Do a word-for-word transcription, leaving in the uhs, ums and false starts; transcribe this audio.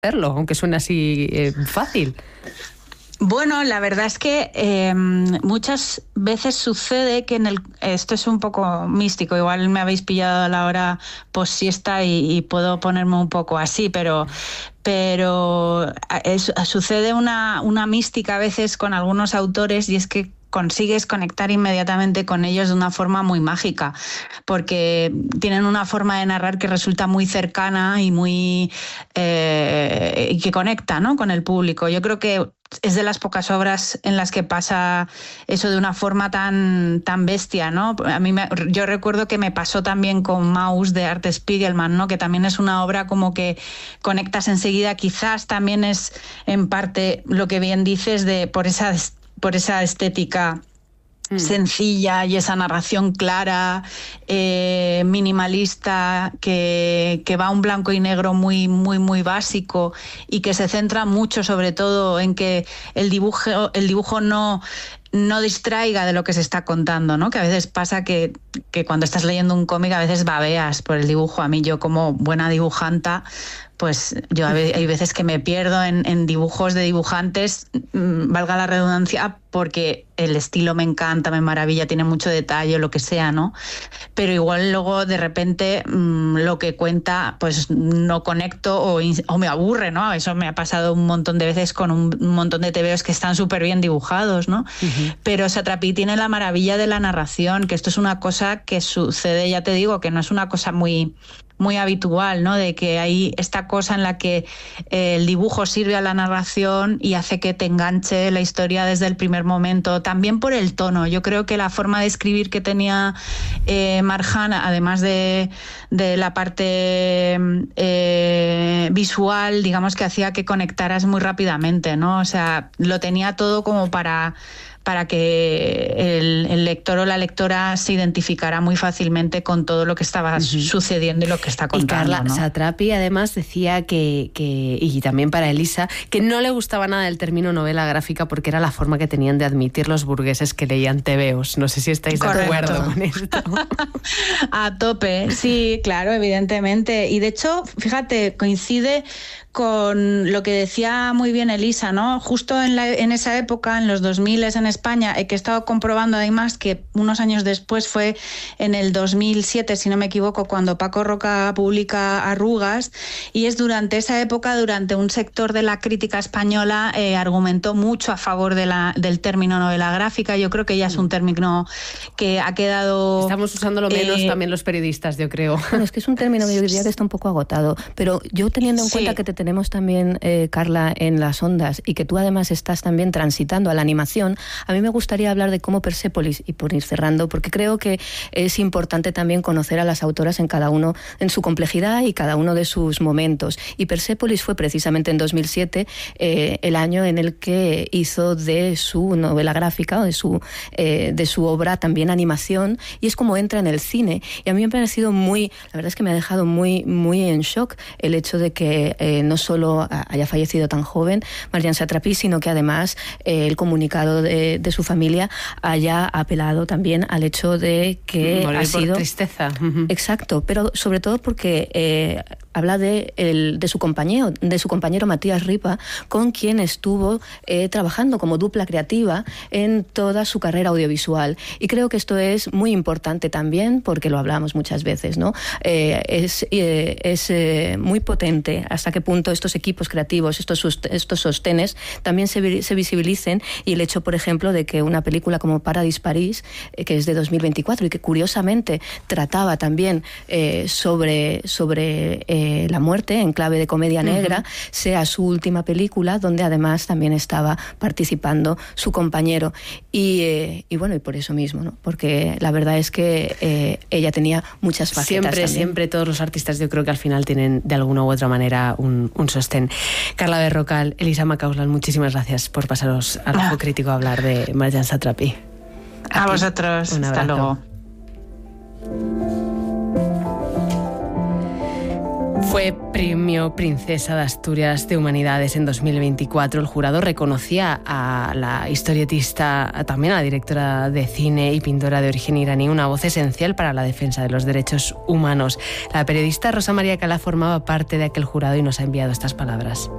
hacerlo, aunque suene así eh, fácil. Bueno, la verdad es que eh, muchas veces sucede que en el esto es un poco místico, igual me habéis pillado a la hora post siesta y, y puedo ponerme un poco así, pero pero es, sucede una, una mística a veces con algunos autores, y es que consigues conectar inmediatamente con ellos de una forma muy mágica, porque tienen una forma de narrar que resulta muy cercana y muy eh, y que conecta, ¿no?, con el público. Yo creo que es de las pocas obras en las que pasa eso de una forma tan, tan bestia, ¿no? A mí me, yo recuerdo que me pasó también con Maus de Art Spiegelman, ¿no?, que también es una obra como que conectas enseguida. Quizás también es en parte lo que bien dices de por esa por esa estética mm. sencilla y esa narración clara, eh, minimalista, que, que va a un blanco y negro muy, muy, muy básico, y que se centra mucho sobre todo en que el dibujo, el dibujo no... no distraiga de lo que se está contando, ¿no? Que a veces pasa que, que cuando estás leyendo un cómic a veces babeas por el dibujo. A mí, yo como buena dibujanta, pues yo hay veces que me pierdo en, en dibujos de dibujantes, mmm, valga la redundancia, porque el estilo me encanta, me maravilla, tiene mucho detalle, lo que sea, ¿no? Pero igual luego de repente mmm, lo que cuenta pues no conecto o, o me aburre, ¿no? Eso me ha pasado un montón de veces con un, un montón de tebeos que están súper bien dibujados, ¿no? Uh-huh. Pero Satrapi tiene la maravilla de la narración, que esto es una cosa que sucede, ya te digo, que no es una cosa muy... muy habitual, ¿no? De que hay esta cosa en la que eh, el dibujo sirve a la narración y hace que te enganche la historia desde el primer momento, también por el tono. Yo creo que la forma de escribir que tenía eh, Marjan, además de, de la parte eh, visual, digamos que hacía que conectaras muy rápidamente, ¿no? O sea, lo tenía todo como para... para que el, el lector o la lectora se identificara muy fácilmente con todo lo que estaba uh-huh. sucediendo y lo que está contando. Y Carla, ¿no? Satrapi además decía que, que, y también para Elisa, que no le gustaba nada el término novela gráfica porque era la forma que tenían de admitir los burgueses que leían tebeos. No sé si estáis de Correcto. acuerdo con esto. A tope, sí, claro, evidentemente. Y de hecho, fíjate, coincide con lo que decía muy bien Elisa, ¿no? Justo en, la, en esa época, en los dos mil en España, que he estado comprobando además que unos años después, fue en el dos mil siete, si no me equivoco, cuando Paco Roca publica Arrugas, y es durante esa época, durante un sector de la crítica española eh, argumentó mucho a favor de la, del término novela gráfica. Yo creo que ya es un término que ha quedado... Estamos usándolo menos eh, también los periodistas, yo creo. Bueno, es que es un término que yo diría que está un poco agotado, pero yo teniendo en sí. cuenta que te tenemos también, eh, Carla, en las ondas, y que tú además estás también transitando a la animación, a mí me gustaría hablar de cómo Persépolis, y por ir cerrando, porque creo que es importante también conocer a las autoras en cada uno, en su complejidad y cada uno de sus momentos. Y Persépolis fue precisamente en dos mil siete eh, el año en el que hizo de su novela gráfica, o de su, eh, de su obra también animación, y es como entra en el cine. Y a mí me ha parecido muy, la verdad es que me ha dejado muy, muy en shock el hecho de que eh, no solo haya fallecido tan joven Marjane Satrapi, sino que además eh, el comunicado de, de su familia haya apelado también al hecho de que morir ha sido por tristeza. Exacto, pero sobre todo porque eh, habla de, el, de su compañero, de su compañero Matías Ripa, con quien estuvo eh, trabajando como dupla creativa en toda su carrera audiovisual. Y creo que esto es muy importante también, porque lo hablamos muchas veces, ¿no? Eh, es eh, es eh, muy potente hasta qué punto estos equipos creativos, estos, estos sostenes, también se, se visibilicen, y el hecho, por ejemplo, de que una película como Paradis París, eh, que es de dos mil veinticuatro y que curiosamente trataba también eh, sobre, sobre eh, la muerte en clave de comedia negra, uh-huh. sea su última película, donde además también estaba participando su compañero. Y, eh, y bueno, y por eso mismo, ¿no? Porque la verdad es que eh, ella tenía muchas facetas. Siempre, también. siempre todos los artistas, yo creo que al final tienen de alguna u otra manera un, un sostén. Carla Berrocal, Elisa Macauslan, muchísimas gracias por pasaros al Ojo Crítico a hablar de Marjane Satrapi. A Aquí. Vosotros, un hasta luego. Fue premio Princesa de Asturias de Humanidades en dos mil veinticuatro. El jurado reconocía a la historietista, también a la directora de cine y pintora de origen iraní, una voz esencial para la defensa de los derechos humanos. La periodista Rosa María Calá formaba parte de aquel jurado y nos ha enviado estas palabras.